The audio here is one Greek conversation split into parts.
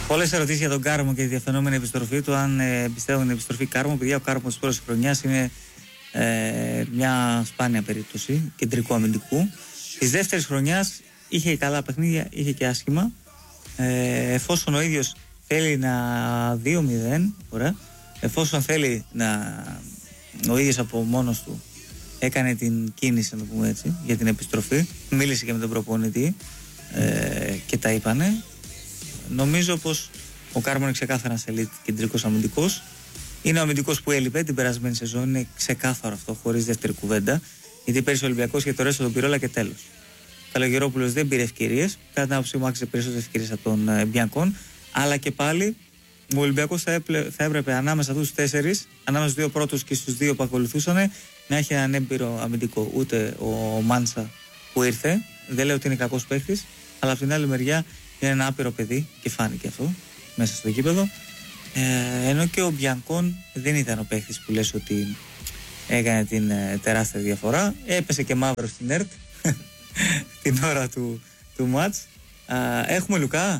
Πολλές ερωτήσεις για τον Κάρμο και τη διαφαινόμενη επιστροφή του. Αν πιστεύουν την επιστροφή Κάρμο, παιδιά, ο Κάρμο της πρώτης χρονιάς είναι μια σπάνια περίπτωση κεντρικού αμυντικού. Της δεύτερης χρονιάς είχε καλά παιχνίδια, είχε και άσχημα. Εφόσον ο ίδιος θέλει να 2-0, ωραία, εφόσον θέλει να ο ίδιος από μόνος του έκανε την κίνηση, να το πούμε έτσι, για την επιστροφή, μίλησε και με τον προπονητή και τα είπανε. Νομίζω πως ο Κάρμο είναι ξεκάθαρα ένας ελίτ κεντρικός αμυντικός. Είναι ο αμυντικός που έλειπε την περασμένη σεζόν, είναι ξεκάθαρο αυτό, χωρίς δεύτερη κουβέντα. Γιατί πέρυσι ο Ολυμπιακός και το ρέστο τον πήρε όλα και τέλος. Ο Καλογερόπουλος δεν πήρε ευκαιρίες. Κατά την άποψή μου, άξιζε περισσότερες ευκαιρίες από τον Μπιανκόν. Αλλά και πάλι ο Ολυμπιακός θα έπρεπε ανάμεσα στους 4, ανάμεσα στους 2 πρώτους και στους 2 που ακολουθούσαν, να έχει έναν έμπειρο αμυντικό. Ούτε ο Μάντσα που ήρθε, δεν λέω ότι είναι κακός παίκτης, αλλά από την άλλη μεριά είναι ένα άπειρο παιδί και φάνηκε αυτό μέσα στο γήπεδο. Ενώ και ο Μπιανκόν δεν ήταν ο παίκτης που λες ότι έκανε την τεράστια διαφορά. Έπεσε και μαύρο στην ΕΡΤ την ώρα του μάτς. Έχουμε Λουκά.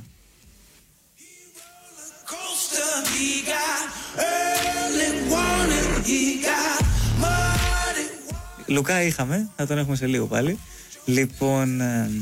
Λουκά είχαμε, θα τον έχουμε σε λίγο πάλι. Λοιπόν,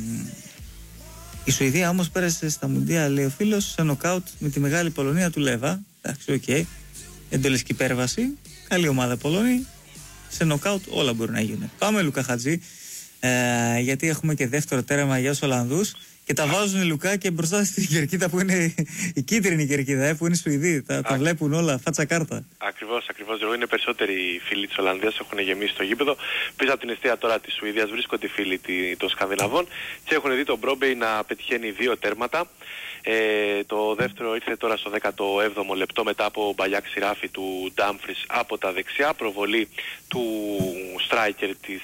η Σουηδία όμως πέρασε στα Μουντία, λέει ο φίλος, σε νοκάουτ με τη μεγάλη Πολωνία του Λέβα. Εντάξει, οκ. Εντολική υπέρβαση. Καλή ομάδα Πολωνή. Σε νοκάουτ όλα μπορούν να γίνουν. Πάμε Λουκά Χατζή, γιατί έχουμε και δεύτερο τέρμα για τους Ολλανδούς. Και τα βάζουν Λουκά και μπροστά στην κερκίδα που είναι η κίτρινη κερκίδα, που είναι Σουηδοί. Τα βλέπουν όλα, φάτσα κάρτα. Ακριβώς. Είναι περισσότεροι φίλοι της Ολλανδίας, έχουν γεμίσει το γήπεδο. Πίσω από την αιστεία τώρα της Σουηδίας βρίσκονται οι φίλοι των Σκανδιναβών και έχουν δει τον Μπρόμπεϊ να πετυχαίνει 2 τέρματα. Το δεύτερο ήρθε τώρα στο 17ο λεπτό μετά από μπαλιάκ σειράφη του Ντάμφρις από τα δεξιά, προβολή του στράικερ της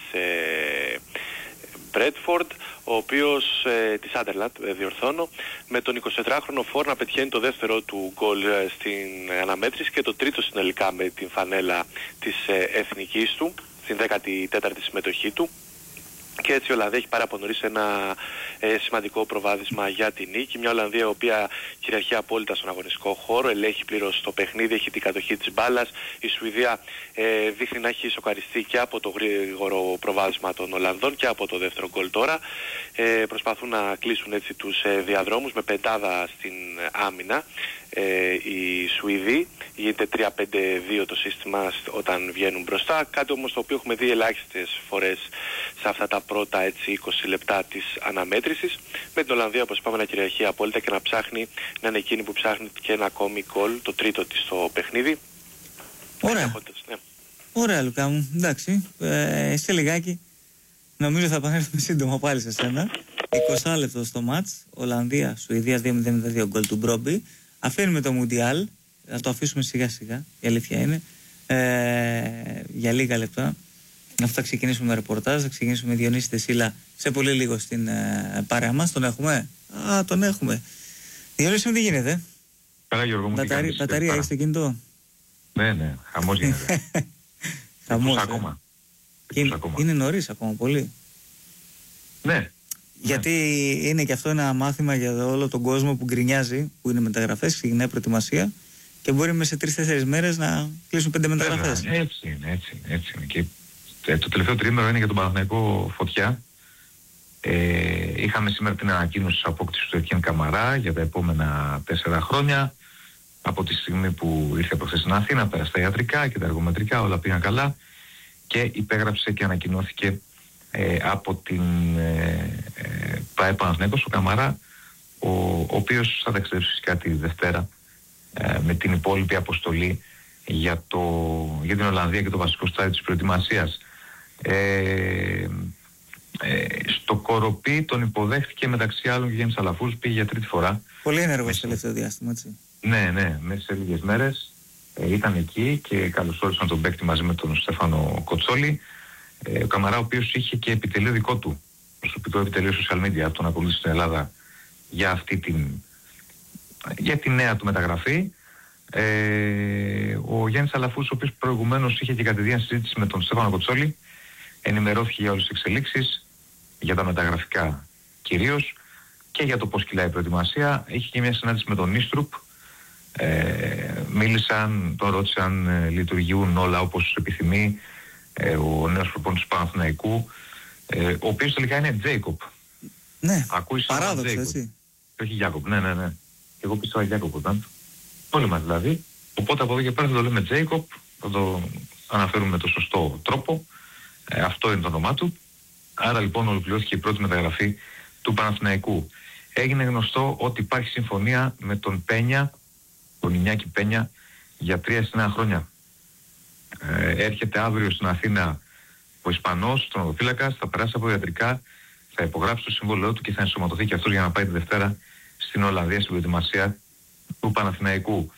Μπρέτφορντ, ο οποίος της Άντερλαντ, διορθώνω, με τον 24χρονο Φορ να πετυχαίνει το δεύτερο του γκολ στην αναμέτρηση και το τρίτο συνολικά με την φανέλα της εθνικής του, στην 14η συμμετοχή του. Και έτσι η Ολλανδία έχει πάρει από νωρίς ένα σημαντικό προβάδισμα για την νίκη. Μια Ολλανδία η οποία κυριαρχεί απόλυτα στον αγωνιστικό χώρο, ελέγχει πλήρως το παιχνίδι, έχει την κατοχή της μπάλας. Η Σουηδία δείχνει να έχει σοκαριστεί και από το γρήγορο προβάδισμα των Ολλανδών και από το δεύτερο γκολ τώρα. Προσπαθούν να κλείσουν έτσι τους διαδρόμους με πεντάδα στην άμυνα. Οι Σουηδοί, γίνεται 3-5-2 το σύστημα όταν βγαίνουν μπροστά, κάτι όμως το οποίο έχουμε δει ελάχιστες φορές σε αυτά τα πρώτα έτσι 20 λεπτά της αναμέτρησης, με την Ολλανδία όπως είπαμε να κυριαρχεί απόλυτα και να ψάχνει να είναι εκείνη που ψάχνει και ένα ακόμη γκολ, το τρίτο της στο παιχνίδι. Ωραία. Ναι. Ωραία Λουκά μου, εντάξει, σε λιγάκι νομίζω θα επανέλθουμε σύντομα πάλι σε σένα. 20 λεπτό στο μάτς, Ολλανδία, Σουηδία 2-0-2 γκολ του Μπρόμπι. Αφήνουμε το Μουντιάλ, θα το αφήσουμε σιγά σιγά, η αλήθεια είναι, για λίγα λεπτά. Αυτό θα ξεκινήσουμε με ρεπορτάζ, θα ξεκινήσουμε με Διονύση Τεσίλα σε πολύ λίγο στην παρέα μας. Τον έχουμε? Τον έχουμε. Διονύση μου, τι γίνεται? Καλά Γιώργο μου, μπαταρία έχεις το κινητό? Ναι, χαμός γίνεται. Χαμός, ακόμα. Είναι νωρίς ακόμα πολύ. Ναι. Γιατί είναι και αυτό ένα μάθημα για όλο τον κόσμο που γκρινιάζει, που είναι μεταγραφές, ξεκινάει προετοιμασία και μπορεί μέσα σε 3-4 μέρες να κλείσουν 5 μεταγραφές. Έτσι είναι. Και το τελευταίο τρίμηνο είναι για τον Παναθηναϊκό φωτιά. Είχαμε σήμερα την ανακοίνωση της απόκτησης του Ετιέν Καμαρά για τα επόμενα 4 χρόνια. Από τη στιγμή που ήρθε από χθες στην Αθήνα, πέρασε τα ιατρικά και τα εργομετρικά, όλα πήγαν καλά και υπέγραψε και ανακοινώθηκε από την ΠΑΕ Παναθηναϊκός ο Καμαρά, ο οποίος θα ταξιδέψει φυσικά τη Δευτέρα με την υπόλοιπη αποστολή για την Ολλανδία και το βασικό στάδιο της προετοιμασίας. Στο Κοροπή τον υποδέχτηκε μεταξύ άλλων και Γιάννης Αλαφούς, πήγε για 3η φορά. Πολύ ενεργός στο τελευταίο διάστημα, έτσι. Ναι, μέσα σε λίγες μέρες ήταν εκεί και καλωσόρισαν τον παίκτη μαζί με τον Στέφανο Κοτσόλη. Ο Καμαρά, ο οποίος είχε και επιτελείο δικό του, προσωπικό επιτελείο social media, τον ακολούθησε στην Ελλάδα για για τη νέα του μεταγραφή. Ο Γιάννης Αλαφούς, ο οποίος προηγουμένως είχε και κατηδίαν συζήτηση με τον Στέφανο Κοτσόλη, ενημερώθηκε για όλες τις εξελίξεις, για τα μεταγραφικά κυρίως, και για το πώς κυλάει η προετοιμασία. Είχε και μια συνάντηση με τον Νίστρουπ. Μίλησαν, τον ρώτησαν λειτουργούν όλα όπως επιθυμεί ο νέος προπονητής του Παναθηναϊκού, ο οποίος τελικά είναι Τζέικοπ. Ναι, ακούει παράδοξο, έτσι. Και όχι Γιάκοπ, ναι. Εγώ πίστευα Γιάκοπ ήταν. Όλοι μας δηλαδή. Οπότε από εδώ και πέρα θα το λέμε Τζέικοπ, θα το αναφέρουμε με το σωστό τρόπο. Αυτό είναι το όνομά του. Άρα λοιπόν ολοκληρώθηκε η πρώτη μεταγραφή του Παναθηναϊκού. Έγινε γνωστό ότι υπάρχει συμφωνία με τον Πένια, τον Ινιάκη Πένια, για 3 συν 1 χρόνια. Έρχεται αύριο στην Αθήνα ο Ισπανός, τερματοφύλακας, θα περάσει από ιατρικά, θα υπογράψει το συμβόλαιό του και θα ενσωματωθεί και αυτός για να πάει τη Δευτέρα στην Ολλανδία στην προετοιμασία του Παναθηναϊκού.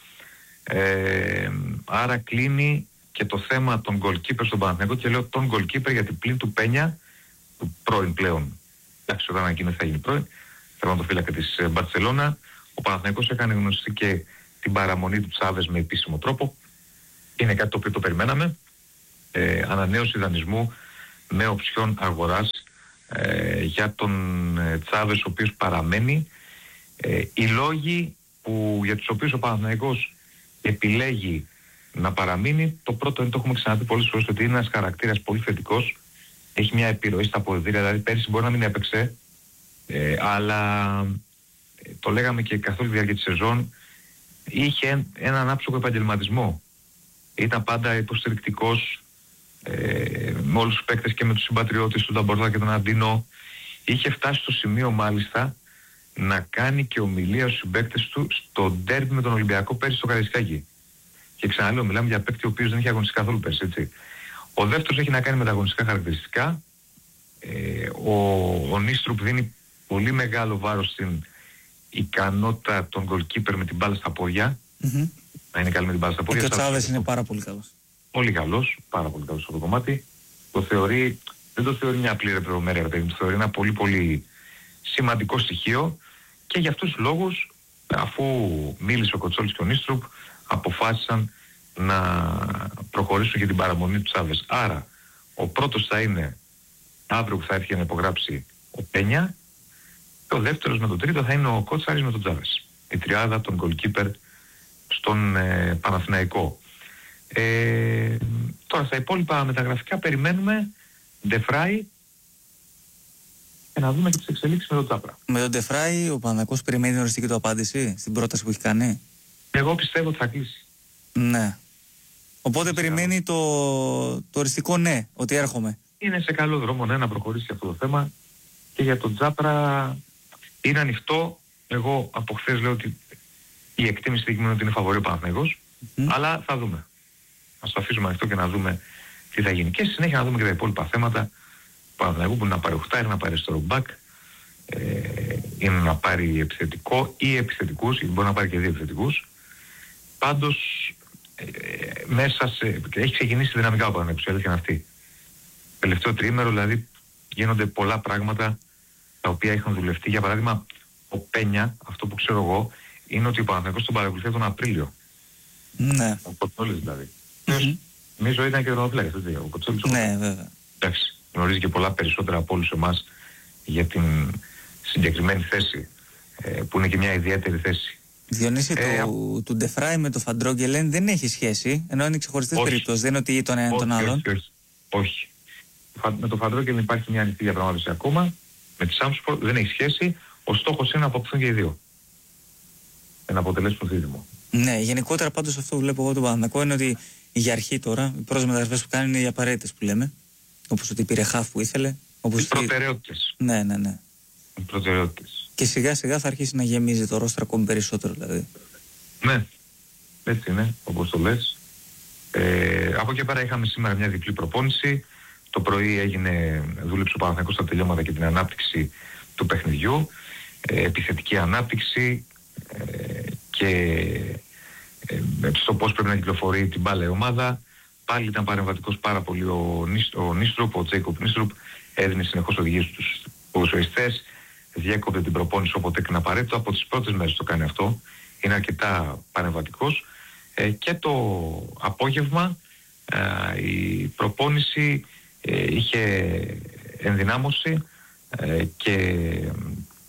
Άρα κλείνει και το θέμα των goalkeeper στον Παναθηναϊκό, και λέω τον goalkeeper γιατί πλην του Πένια, του πρώην πλέον, εντάξει όταν ανακοινωθεί θα γίνει πρώην, τερματοφύλακα της Μπαρτσελώνα, ο Παναθηναϊκός έκανε γνωστή και την παραμονή του Τσάβες με επίσημο τρόπο. Είναι κάτι το οποίο το περιμέναμε. Ανανέωση δανεισμού με οψιόν αγοράς για τον Τσάβες, ο οποίος παραμένει. Οι λόγοι για τους οποίους ο Παναθηναϊκός επιλέγει να παραμείνει, το πρώτο είναι, το έχουμε ξαναδεί πολλές φορές, ότι είναι ένας χαρακτήρας πολύ θετικός, έχει μια επιρροή στα αποδυτήρια, δηλαδή πέρυσι μπορεί να μην έπαιξε, αλλά το λέγαμε και καθ' όλη τη διάρκεια της σεζόν, είχε έναν άψογο επαγγελματισμό. Ήταν πάντα υποστηρικτικός με όλους τους παίκτες και με τους συμπατριώτες του, τον Μπορδά και τον Αντίνο. Είχε φτάσει στο σημείο μάλιστα να κάνει και ομιλία στους συμπαίκτες του στο ντέρμπι με τον Ολυμπιακό πέρυσι στο Καραϊσκάκι. Και ξαναλέω, μιλάμε για παίκτη ο οποίος δεν είχε αγωνιστεί καθόλου πέρυσι, έτσι. Ο δεύτερος έχει να κάνει με τα αγωνιστικά χαρακτηριστικά. Ο Νίστρουπ δίνει πολύ μεγάλο βάρος στην ικανότητα των goalkeeper με την μπάλα στα πόδια. Να είναι καλή με την μπάλα στα πόδια. Και ο Τσάβες είναι πάρα πολύ καλός. Πολύ καλός, πάρα πολύ καλός αυτό το κομμάτι. Δεν το θεωρεί μια απλή ρεπροβομέρεια, το θεωρεί ένα πολύ πολύ σημαντικό στοιχείο, και για αυτούς τους λόγους, αφού μίλησε ο Κοτσόλης και ο Νίστρουπ, αποφάσισαν να προχωρήσουν για την παραμονή του Τσάβες. Άρα ο πρώτος θα είναι αύριο που θα έρθει να υπογράψει ο Πένια, και ο δεύτερος με τον τρίτο θα είναι ο Κότσαρης με τον Τσάβες. Η τριάδα των goalkeeper στον Παναθηναϊκό. Τώρα στα υπόλοιπα μεταγραφικά περιμένουμε Ντεφράι και να δούμε και τις εξελίξεις με τον Τσάπρα. Με τον Ντεφράι ο Παναθηναϊκός περιμένει την οριστική του απάντηση στην πρόταση που έχει κάνει. Εγώ πιστεύω ότι θα κλείσει. Ναι. Οπότε περιμένει το οριστικό ναι, ότι έρχομαι. Είναι σε καλό δρόμο να προχωρήσει αυτό το θέμα, και για τον Τσάπρα είναι ανοιχτό. Εγώ από χθες λέω ότι η εκτίμηση δείχνει ότι είναι φαβορί ο Παναθηναϊκός, αλλά θα δούμε. Ας το αφήσουμε ανοιχτό και να δούμε τι θα γίνει. Και στη συνέχεια να δούμε και τα υπόλοιπα θέματα του Παναθηναϊκού, που είναι να πάρει οχτάρι, να πάρει στο ρομπάκ, είναι να πάρει επιθετικό ή επιθετικούς, γιατί μπορεί να πάρει και δύο επιθετικούς. Πάντως έχει ξεκινήσει δυναμικά ο Παναθηναϊκός, η αλήθεια είναι αυτή. Τελευταίο τριήμερο δηλαδή γίνονται πολλά πράγματα τα οποία είχαν δουλευτεί. Για παράδειγμα, ο Πένια, αυτό που ξέρω εγώ, είναι ότι ο Παναθηναϊκός τον παρακολουθεί τον Απρίλιο. Ναι. Ο Κοτσόλης δηλαδή. Νομίζω ήταν και ο Ροδοφλέγας, έτσι, ο Κοτσόλης. Ναι, βέβαια. Εντάξει, γνωρίζει και πολλά περισσότερα από όλους εμάς για την συγκεκριμένη θέση, που είναι και μια ιδιαίτερη θέση. Διονύση, του Ντεφράι με το Φαντρόγκελεν δεν έχει σχέση, ενώ είναι ξεχωριστές περιπτώσεις, δεν είναι ότι τον έναν τον άλλον. Όχι. Με το Φαντρόγκελεν υπάρχει μια ανοιχτή διαπραγμάτευση ακόμα, με τη Σάμσπορ δεν έχει σχέση, ο στόχος είναι να αποκτηθούν και οι δύο. Να αποτελέσουν δίδυμο. Ναι, γενικότερα πάντως αυτό που βλέπω εγώ τον Παναθηναϊκό είναι ότι για αρχή τώρα, οι πρώτες μεταγραφές που κάνουν είναι οι απαραίτητες που λέμε. Όπως ότι πήρε χαφ που ήθελε. Οι προτεραιότητες. Ναι. Οι προτεραιότητες. Και σιγά σιγά θα αρχίσει να γεμίζει το ρόστρο ακόμη περισσότερο δηλαδή. Ναι, έτσι είναι, όπως το λες. Από εκεί πέρα είχαμε σήμερα μια διπλή προπόνηση. Το πρωί δούλεψε ο Παναθηναϊκός στα τελειώματα και την ανάπτυξη του παιχνιδιού. Επιθετική ανάπτυξη και στο πώς πρέπει να κυκλοφορεί την μπάλα η ομάδα. Πάλι ήταν παρεμβατικός πάρα πολύ ο Νίστρουπ, ο Τζέικοπ Νίστρουπ, έδινε συνεχώς οδηγίες στους ποδοσφαιριστές, διέκοπτε την προπόνηση όποτε έκανε απαραίτητο. Από τις πρώτες μέρες το κάνει αυτό, είναι αρκετά παρεμβατικός. Και το απόγευμα η προπόνηση είχε ενδυνάμωση και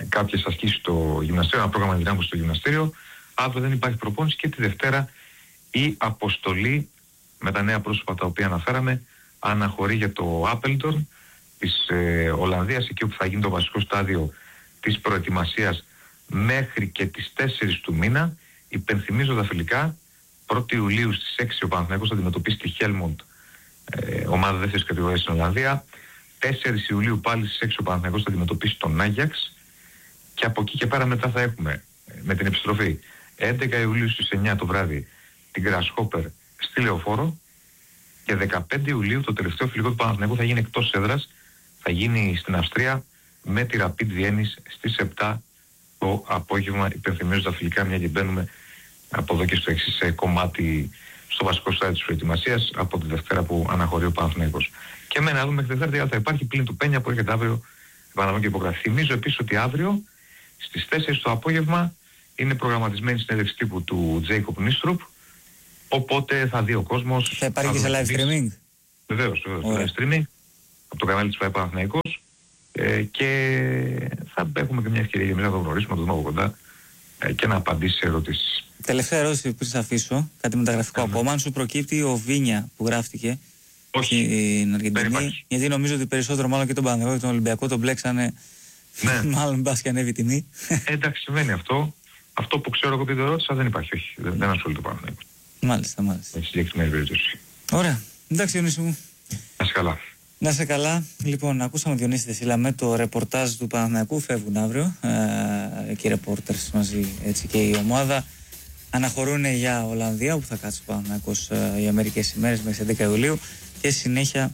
κάποιες ασκήσεις στο γυμναστήριο, ένα πρόγραμμα δυνάμωσης στο γυμναστήριο. Αύριο δεν υπάρχει προπόνηση και τη Δευτέρα η αποστολή με τα νέα πρόσωπα τα οποία αναφέραμε αναχωρεί για το Άπελντορν της Ολλανδίας, εκεί όπου θα γίνει το βασικό στάδιο της προετοιμασίας μέχρι και τις 4 του μήνα. Υπενθυμίζω τα φιλικά, 1η Ιουλίου στις 6 ο Παναθηναϊκός θα αντιμετωπίσει τη Χέλμοντ, ομάδα δεύτερης κατηγορίας στην Ολλανδία. 4 Ιουλίου πάλι στις 6 ο Παναθηναϊκός θα αντιμετωπίσει τον Άγιαξ και από εκεί και πέρα μετά θα έχουμε με την επιστροφή 11 Ιουλίου στις 9 το βράδυ την Grasshopper στη Λεωφόρο και 15 Ιουλίου το τελευταίο φιλικό του Παναθηναϊκού θα γίνει εκτός έδρας, θα γίνει στην Αυστρία με τη Rapid Βιέννης στις 7 το απόγευμα. Υπενθυμίζω τα φιλικά, μια και μπαίνουμε από εδώ και στο εξής κομμάτι στο βασικό στάδιο της προετοιμασίας από τη Δευτέρα που αναχωρεί ο Παναθηναϊκός. Και με να δούμε μέχρι τη Δευτέρα θα υπάρχει πλην του Πένια που έρχεται αύριο επαναλαμβάνω και υπογραφή. Θυμίζω επίσης ότι αύριο στις 4 το απόγευμα είναι προγραμματισμένη συνέντευξη τύπου του Τζέικοπ Νίστρουπ, οπότε θα δει ο κόσμος. Θα υπάρχει και σε live streaming. Βεβαίως, live streaming από το κανάλι της ΠΑΕ Παναθηναϊκός και θα έχουμε και μια ευκαιρία για να τον γνωρίσουμε, να τον δούμε από κοντά και να απαντήσει σε ερωτήσεις. Τελευταία ερώτηση πριν σε αφήσω, κάτι μεταγραφικό ακόμα. Αν σου προκύπτει ο Βίνια που γράφτηκε στην Αργεντινή, γιατί νομίζω ότι περισσότερο μάλλον και τον Παναθηναϊκό και τον Ολυμπιακό τον μπλέξανε. Ναι. Μάλλον μπας και ανέβει η τιμή. Εντάξει, συμβαίνει αυτό. Αυτό που ξέρω εγώ που το ρώτησα δεν υπάρχει, όχι. Δεν ασχολείται το Παναθηναϊκό. Μάλιστα. Έχει συγκεκριμένη περίπτωση. Ωραία. Εντάξει, Διονύση μου. Να είσαι καλά. Να είσαι καλά. Λοιπόν, ακούσαμε Διονύση Δεσίλα με το ρεπορτάζ του Παναθηναϊκού. Φεύγουν αύριο και οι ρεπόρτερς μαζί, έτσι και η ομάδα. Αναχωρούν για Ολλανδία, όπου θα κάτσει ο Παναθηναϊκός για μερικές ημέρες μέχρι 11 Ιουλίου. Και συνέχεια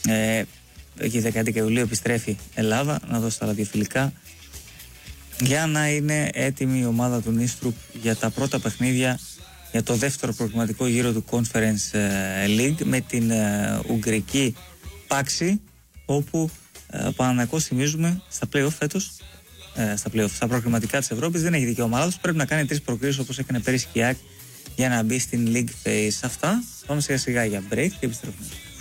εκεί 11 Ιουλίου επιστρέφει Ελλάδα να δώσει τα ραδιοφιλικά για να είναι έτοιμη η ομάδα του Νίστρουπ για τα πρώτα παιχνίδια για το δεύτερο προκριματικό γύρο του Conference League με την Ουγγρική Πάξη, όπου ο Παναθηναϊκός, θυμίζουμε, στα play-off φέτος, στα προκριματικά της Ευρώπης δεν έχει δικαίωμα, αλλά πρέπει να κάνει 3 προκρίσεις όπως έκανε πέρυσι και η ΑΕΚ για να μπει στην League Phase. Αυτά, πάμε σιγά σιγά για break και επιστρέφουμε.